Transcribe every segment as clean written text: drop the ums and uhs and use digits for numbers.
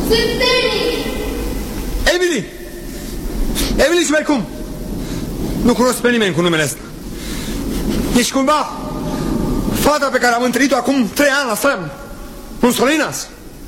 Sunt Emily! Emily și cum? Nu cunosc pe nimeni cu numele ăsta. Ești cumva fata pe care am întâlnit-o acum 3 ani la Slam? Un Solinas?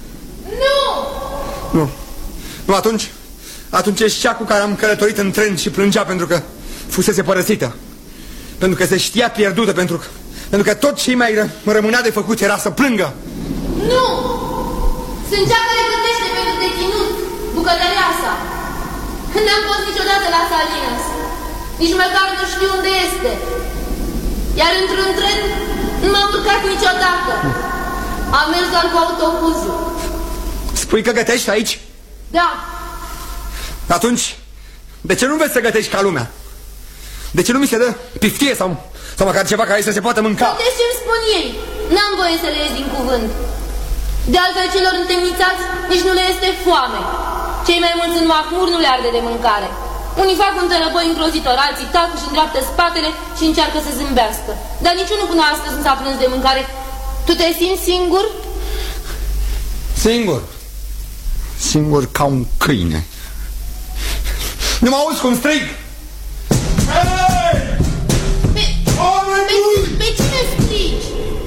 Nu, atunci ești cea cu care am călătorit în tren și plângea pentru că fusese părăsită. Pentru că se știa pierdută, pentru că tot ce mai rămânea de făcut era să plângă. Nu! Sunt cea care plătește pentru deținut, bucătăreasa. N-am fost niciodată la Salinas. Nici măcar nu știu unde este. Iar într-un tren nu m-am urcat niciodată. Am mers doar cu autobuzul. Spui că gătești aici? Da. Atunci, de ce nu înveți să gătești ca lumea? De ce nu mi se dă piftie sau măcar ceva care să se poată mânca? Gătești ce-mi spun ei. N-am voie să le ies din cuvânt. De altfel celor întemnițați nici nu le este foame. Cei mai mulți în mahmur nu le arde de mâncare. Unii fac un tărăboi îngrozitor, alții tac, își îndreaptă spatele și încearcă să zâmbească. Dar niciunul până astăzi nu s-a plâns de mâncare. Tu te simți singur? Singur? Singur ca un câine. Nu mă auzi cum strig? Pe cine strigi?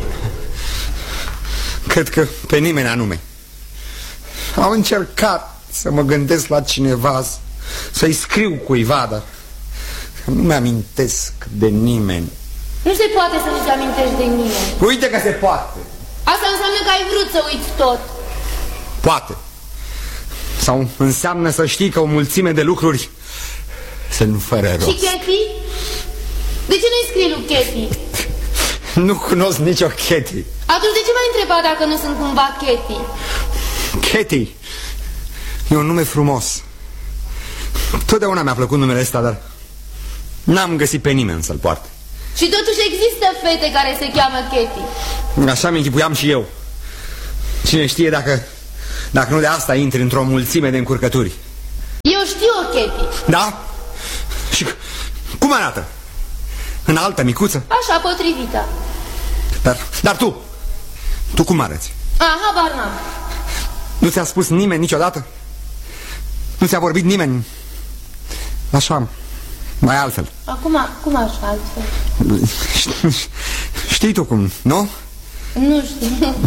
Cred că pe nimeni anume. Am încercat să mă gândesc la cineva, să-i scriu cuiva, dar nu mi-amintesc de nimeni. Nu se poate să nu-ți amintești de nimeni. Uite că se poate. Asta înseamnă că ai vrut să uiți tot. Poate. Sau înseamnă să știi că o mulțime de lucruri sunt fără rost. Și Katie? De ce nu-i scrii lui Katie? Nu cunosc nicio Katie. Atunci de ce m-ai întrebat dacă nu sunt cumva Katie? Katie e un nume frumos. Totdeauna mi-a plăcut numele ăsta, dar n-am găsit pe nimeni să-l poarte. Și totuși există fete care se cheamă Katie. Așa mi-închipuiam și eu. Cine știe dacă nu de asta intri într-o mulțime de încurcături. Eu știu o Katie. Da? Și cum arată? Înaltă, micuță? Așa, potrivită. Dar tu cum arăți? Habar n-am. Nu ți-a spus nimeni niciodată? Nu ți-a vorbit nimeni? Așa, mai altfel. Acum, cum așa altfel? Știi tu cum, nu? Nu știu.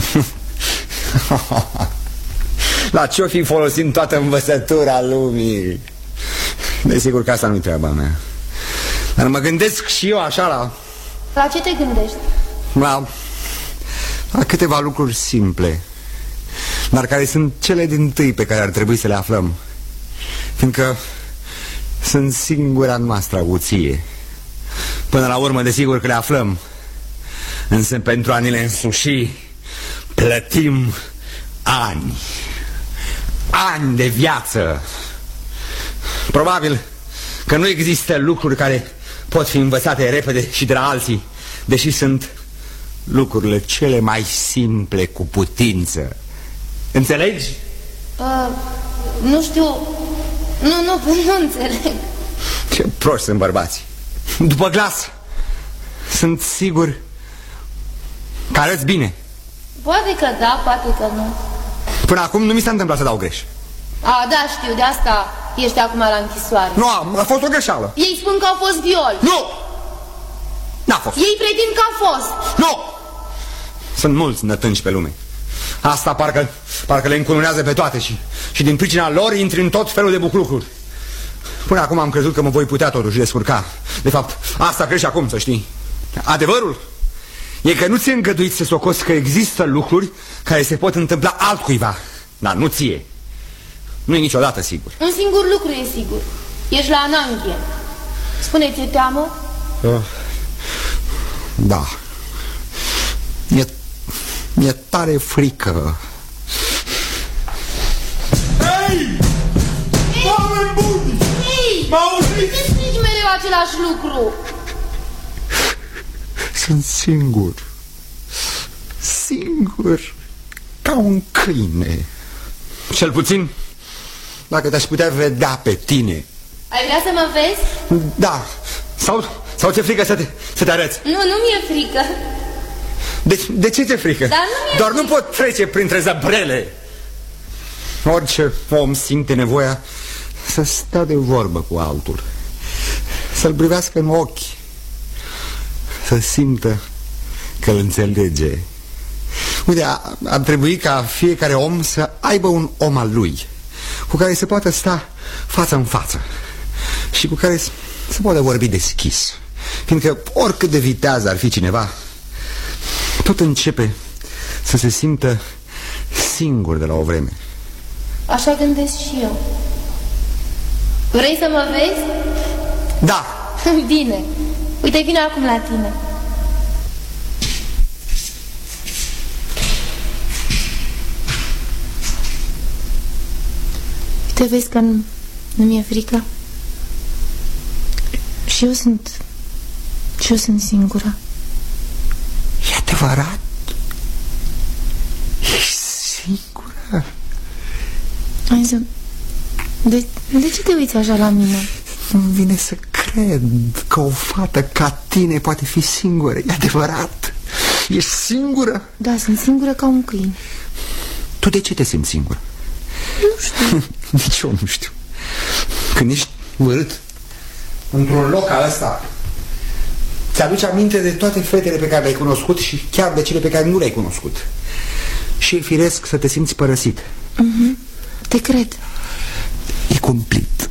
La ce-o fi folosind toată învățătura lumii? Desigur că asta nu-i treaba mea. Dar mă gândesc și eu așa la... La ce te gândești? La câteva lucruri simple, dar care sunt cele dintâi pe care ar trebui să le aflăm, fiindcă sunt singura noastră avuție. Până la urmă, desigur că le aflăm, însă pentru a ni le însuși plătim ani de viață. Probabil că nu există lucruri care pot fi învățate repede și de la alții, deși sunt lucrurile cele mai simple cu putință. Înțelegi? Nu știu. Nu înțeleg. Ce proști sunt bărbații. După glas, sunt sigur că arăți bine. Poate că da, poate că nu. Până acum nu mi s-a întâmplat să dau greș. Da, știu, de asta ești acum la închisoare. Nu, a fost o greșeală. Ei spun că a fost viol. Nu! N-a fost. Ei pretind că a fost. Nu! Sunt mulți nătânci pe lume. Asta parcă le încununează pe toate și din pricina lor intri în tot felul de buclucuri. Până acum am crezut că mă voi putea totuși descurca. De fapt, asta crezi acum, să știi. Adevărul e că nu ți-e îngăduit să socoți că există lucruri care se pot întâmpla altcuiva, dar nu ție. Nu e niciodată sigur. Un singur lucru e sigur. Ești la Ananghie. Spune, ți-e teamă? Da. Mi-e tare frică. Hei! Oameni buni! Hei! M-auziți? De ce strigi mereu același lucru? Sunt singur. Singur ca un câine. Cel puțin dacă te-aș putea vedea pe tine. Ai vrea să mă vezi? Da. Sau ți-e frică să te arăți? Nu mi-e frică. De ce ți-e frică? Dar nu Doar nu pot trece printre zăbrele. Orice om simte nevoia să stea de vorbă cu altul, să-l privească în ochi, să simtă că îl înțelege. Uite, ar trebui ca fiecare om să aibă un om al lui, cu care se poată sta față în față și cu care se poate vorbi deschis. Fiindcă oricât de viteaz ar fi cineva, tot începe să se simtă singur de la o vreme. Așa gândesc și eu. Vrei să mă vezi? Da. Bine. Uite, vine acum la tine. Te vezi că nu mi-e frică? Și eu sunt singură. E adevărat? Ești singură? Aizu, de ce te uiți așa la mine? Nu-mi vine să cred că o fată ca tine poate fi singură. E adevărat? Ești singură? Da, sunt singură ca un câine. Tu de ce te simți singură? Nu știu. Nici eu nu știu. Când ești vărât într-un loc ca ăsta, ți-aduci aminte de toate fetele pe care le-ai cunoscut și chiar de cele pe care nu le-ai cunoscut. Și e firesc să te simți părăsit. Te cred. E cumplit.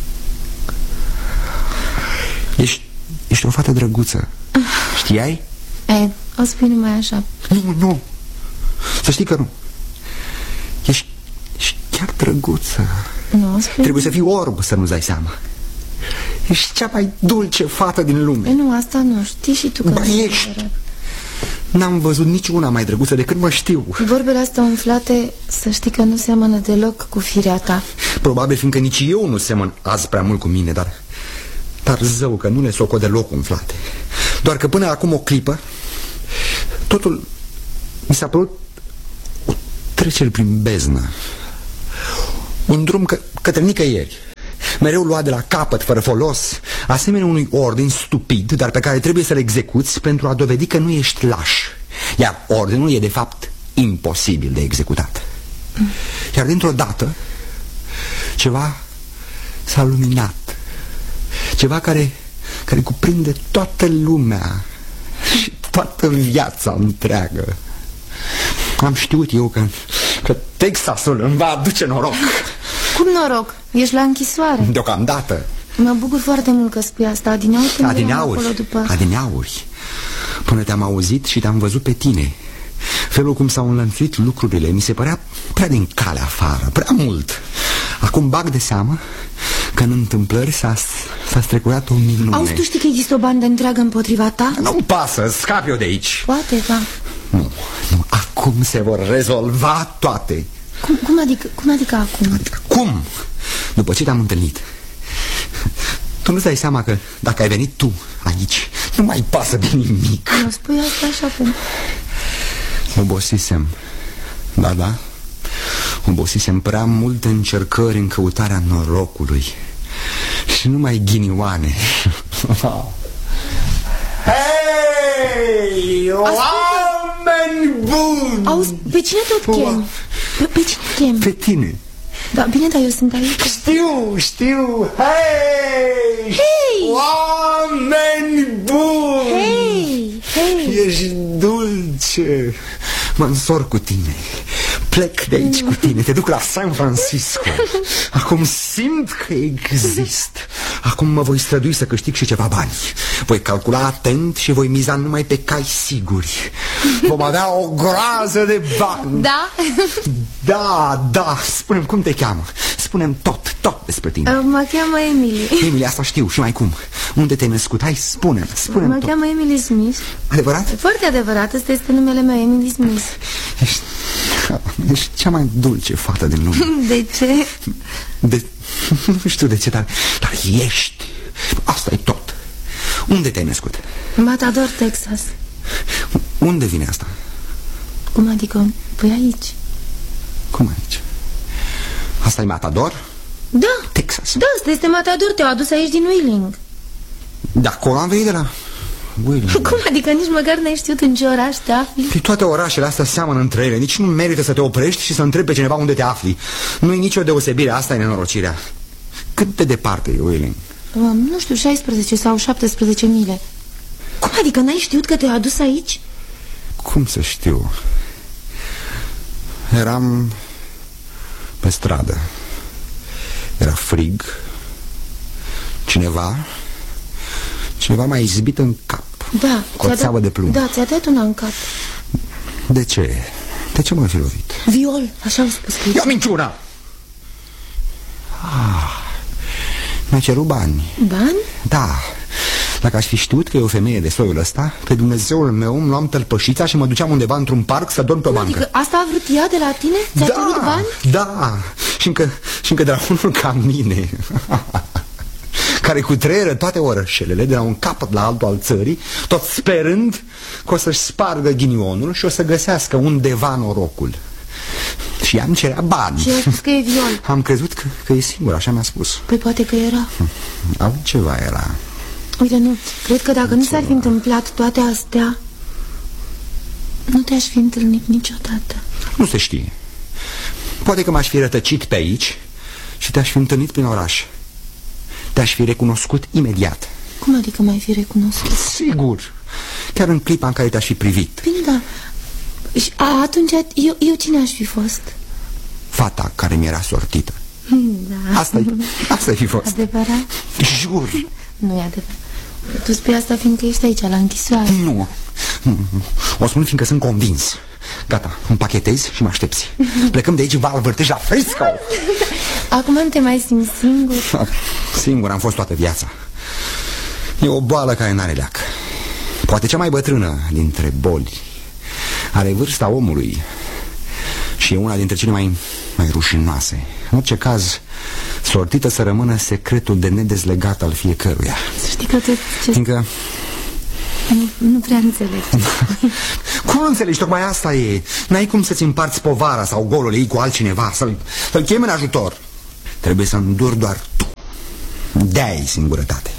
Ești o fată drăguță. Știai? O spui numai așa. Nu. Să știi că nu. Ești chiar drăguță. Nu, spui. Trebuie să fii orb să nu-ți dai seama. Ești cea mai dulce fată din lume. Nu, asta nu, știi și tu că Ba, ești. N-am văzut niciuna mai drăguță decât mă știu. Vorbele astea umflate, să știi că nu seamănă deloc cu firea ta. Probabil fiindcă nici eu nu semăn azi prea mult cu mine, dar zău că nu le socot deloc umflate. Doar că până acum o clipă totul mi s-a părut o trecere prin beznă, un drum către nicăieri, mereu luat de la capăt, fără folos, asemenea unui ordin stupid, dar pe care trebuie să-l execuți pentru a dovedi că nu ești laș. Iar ordinul e de fapt imposibil de executat. Iar dintr-o dată ceva s-a luminat, ceva care cuprinde toată lumea și toată viața întreagă. Am știut eu că Texasul îmi va aduce noroc. Cum noroc? Ești la închisoare. Deocamdată. Mă bucur foarte mult că spui asta. Adineauri. Până te-am auzit și te-am văzut pe tine. Felul cum s-au înlănțuit lucrurile mi se părea prea din calea afară, prea mult. Acum bag de seamă că în întâmplări s-a strecurat o minune. Auzi, tu știi că există o bandă întreagă împotriva ta? Nu-mi pasă, scap eu de aici. Poate, da. Nu, acum se vor rezolva toate. Cum adică acum? Adică cum? După ce te-am întâlnit. Tu nu-ți dai seama că dacă ai venit tu aici, nu mai pasă de nimic. Nu spui asta așa pentru... Obosisem. Da. Obosisem prea multe încercări în căutarea norocului. Și numai ghinioane. Hei, oameni buni! Auzi, pe cine tot chemi? Pe cine chemi? Pe tine. Da, bine, dar eu sunt aici. Știu. Hei! Oameni buni! Hei! Ești dulce. Mă însor cu tine. Plec de aici cu tine. Te duc la San Francisco. Acum simt că exist. Acum mă voi strădui să câștig și ceva bani. Voi calcula atent și voi miza numai pe cai siguri. Vom avea o groază de bani. Da? Da. Spune-mi cum te cheamă. Spune-mi tot despre tine. Mă cheamă Emily. Emily, asta știu și mai cum. Unde te-ai născut? Hai, spune-mi Mă tot. cheamă Emily Smith. Adevărat? Foarte adevărat, ăsta este numele meu, Emily Smith. Ești cea mai dulce fată din lume. De ce? Nu știu de ce, dar ești. Asta e tot. Unde te-ai născut? Matador, Texas. Unde vine asta? Cum adică? Păi aici. Cum aici? Asta e Matador? Da. Texas. Da, asta este Matador, te-au adus aici din Wheeling. De acolo am venit, de la William. Cum adică nici măcar n-ai știut în ce oraș te afli? Păi toate orașele astea seamănă între ele. Nici nu merită să te oprești și să întrebi pe cineva unde te afli. Nu e nicio deosebire, asta e nenorocirea. Cât de departe e, William? Nu știu, 16 sau 17 mile. Cum adică n-ai știut că te-a adus aici? Cum să știu? Eram pe stradă. Era frig. Cineva m-a izbit în cap. Da, cu o țeavă de plumb. Da, ți-a dat una în cap. De ce? De ce m-a fi lovit? Viol, așa au spus că... E o minciună! Mi-a cerut bani. Bani? Da. Dacă aș fi știut că e o femeie de soiul ăsta, pe Dumnezeul meu îmi luam tălpășița și mă duceam undeva într-un parc să dorm pe o bancă. Adică asta a vrut ea de la tine? Ți-a cerut bani? Da, și încă de la unul ca mine care cutreieră toate orășelele de la un capăt la altul al țării, tot sperând că o să-și spargă ghinionul și o să găsească undeva norocul. Și ea îmi cerea bani. Și a spus că e viol. Am crezut că e singur, așa mi-a spus. Păi poate că era. Altceva era. Uite, nu, cred că dacă nu s-ar fi întâmplat toate astea, nu te-aș fi întâlnit niciodată. Nu se știe. Poate că m-aș fi rătăcit pe aici și te-aș fi întâlnit prin oraș. Te-aș fi recunoscut imediat. Cum adică m-ai fi recunoscut? Sigur. Chiar în clipa în care te-aș fi privit. Bine, da. Și atunci eu cine aș fi fost? Fata care mi-era sortită. Da. Asta-i fi fost. Adevărat? Jur. Nu e adevărat. Tu spui asta fiindcă ești aici, la închisoare. Nu. O spun fiindcă sunt convins. Gata, împachetezi și mă aștepți. Plecăm de aici, Val Vârtej, la Frisco. Acum nu te mai simți singur? Singur am fost toată viața. E o boală care n-are leac. Poate cea mai bătrână dintre boli. Are vârsta omului și e una dintre cele mai rușinoase. În orice caz, sortită să rămână secretul de nedezlegat al fiecăruia. Să știi că tot ce... Fiindcă... Nu prea înțeleg. Cum înțelegi? Tocmai asta e. N-ai cum să-ți împarți povara sau golul ei cu altcineva, să-l chemi în ajutor. Trebuie să înduri doar tu. De-aia e singurătate.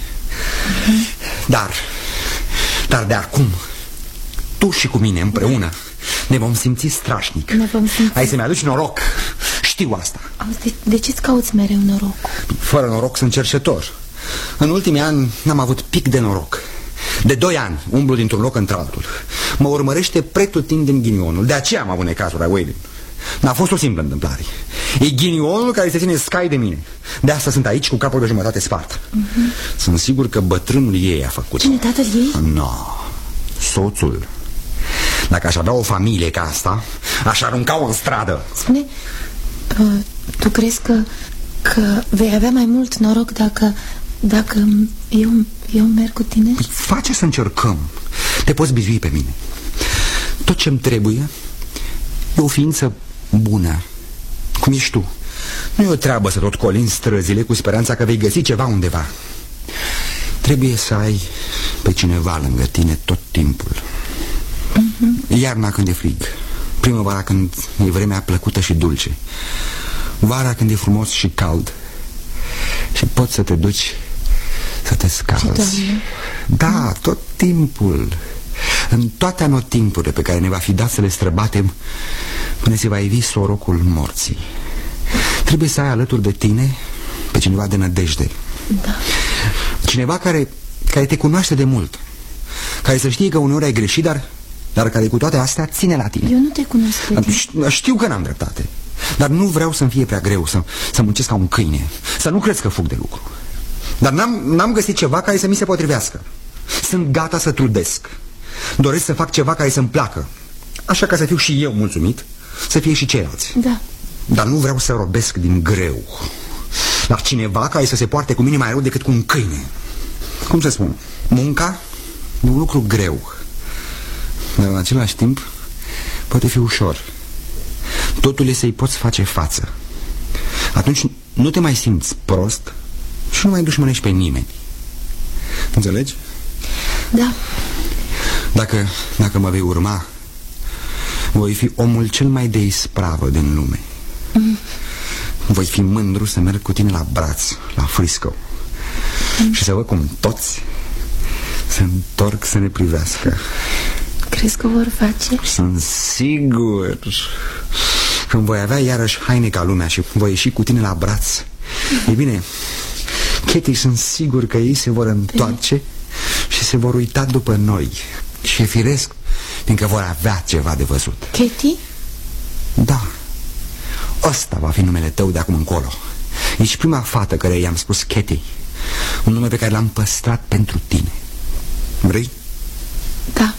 Dar de acum, tu și cu mine împreună ne vom simți strașnic. Ne vom simți... Ai să-mi aduci noroc. Știu asta. Auzi, de ce-ți cauți mereu noroc? Fără noroc sunt cerșetor. În ultimii ani n-am avut pic de noroc. De 2 ani umblu dintr-un loc într-altul. Mă urmărește pretutindeni ghinionul. De aceea am avut necazuri, Wayland. N-a fost o simplă întâmplare. E ghinionul care se ține scai de mine. De asta sunt aici cu capul de jumătate spart. Sunt sigur că bătrânul ei a făcut. Cine, tatăl ei? No, soțul. Dacă aș avea o familie ca asta, aș arunca-o în stradă. Spune, tu crezi că vei avea mai mult noroc dacă eu merg cu tine? Păi face să încercăm. Te poți bizui pe mine. Tot ce-mi trebuie e o ființă bună, cum ești tu. Nu e o treabă să tot colini străzile cu speranța că vei găsi ceva undeva. Trebuie să ai pe cineva lângă tine tot timpul. Iarna când e frig, primăvara când e vremea plăcută și dulce, vara când e frumos și cald și poți să te duci să te scalzi. Da, tot timpul. În toate anotimpurile pe care ne va fi dat să le străbatem până se va ivi sorocul morții. Trebuie să ai alături de tine pe cineva de nădejde. Da. Cineva care te cunoaște de mult, care să știe că uneori ai greșit, dar care cu toate astea ține la tine. Eu nu te cunosc pe tine. Știu că n-am dreptate, dar nu vreau să-mi fie prea greu să muncesc ca un câine, să nu crezi că fug de lucru. Dar n-am găsit ceva care să mi se potrivească. Sunt gata să trudesc. Doresc să fac ceva care să-mi placă, așa ca să fiu și eu mulțumit, să fie și ceilalți. Da. Dar nu vreau să robesc din greu la cineva care să se poarte cu mine mai rău decât cu un câine. Cum să spun? Munca e un lucru greu, dar în același timp poate fi ușor. Totul e să-i poți face față. Atunci nu te mai simți prost și nu mai dușmănești pe nimeni. Înțelegi? Da. Dacă mă vei urma, voi fi omul cel mai de ispravă din lume. Voi fi mândru să merg cu tine la braț, la Frisco, și să văd cum toți se întorc să ne privească. Crezi că vor face? Sunt sigur. Când voi avea iarăși haine ca lumea și voi ieși cu tine la braț. E bine, Katie, sunt sigur că ei se vor întoarce și se vor uita după noi. Și e firesc, fiindcă vor avea ceva de văzut. Katie? Da. Ăsta va fi numele tău de acum încolo. Ești prima fată care i-am spus Katie. Un nume pe care l-am păstrat pentru tine. Vrei? Da.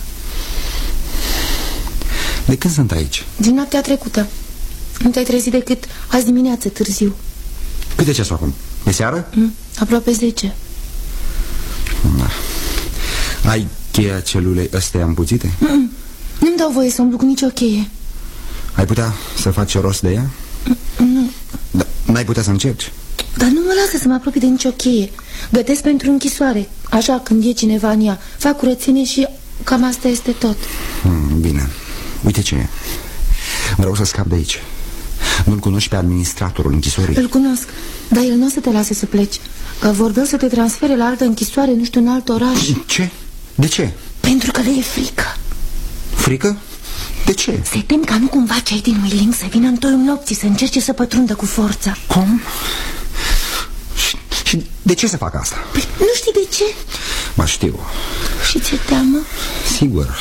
De când sunt aici? Din noaptea trecută. Nu te-ai trezit decât azi dimineață, târziu. Câte ceasul acum? E seară? Aproape 10. Da. Ai cheia celulei ăstea împuțite? Nu-mi dau voie să umblu cu nicio cheie. Ai putea să faci rost de ea? Nu. Da, n-ai putea să încerci? Dar nu mă lasă să mă apropii de nicio cheie. Gătesc pentru închisoare. Așa, când e cineva în ea. Fac curățenie și cam asta este tot. Bine. Uite ce e. Vreau să scap de aici. Nu-l cunoști pe administratorul închisorii? Îl cunosc, dar el nu o să te lase să pleci. Că vorbeau să te transfere la altă închisoare, nu știu, în alt oraș. Ce? De ce? Pentru că le e frică. Frică? De ce? Se tem ca nu cumva cei din Wheeling să vină în toiul nopții, să încerce să pătrundă cu forța. Cum? Și de ce să fac asta? Păi, nu știi de ce? Mă știu. Și ți-e teamă? Sigur.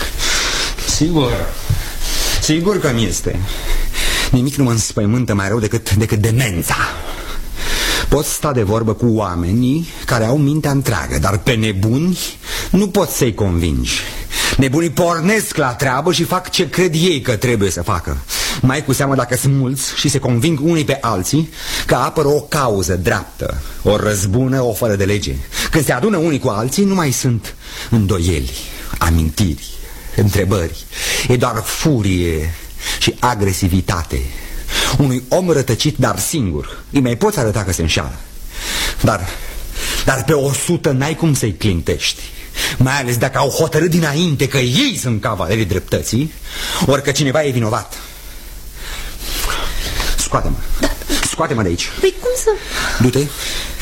Sigur că mi este. Nimic nu mă înspăimântă mai rău decât demența. Pot sta de vorbă cu oamenii care au mintea întreagă, dar pe nebuni nu poți să-i convingi. Nebunii pornesc la treabă și fac ce cred ei că trebuie să facă. Mai cu seamă dacă sunt mulți și se conving unii pe alții că apără o cauză dreaptă, o răzbună, o fără de lege. Când se adună unii cu alții, nu mai sunt îndoieli, amintiri, întrebări. E doar furie și agresivitate. Unui om rătăcit, dar singur, îi mai poți arăta că se înșală. Dar pe 100 n-ai cum să-i clintești. Mai ales dacă au hotărât dinainte că ei sunt cavalerii dreptății, ori că cineva e vinovat. Scoate-mă. Scoate-mă de aici. Păi cum să... Du-te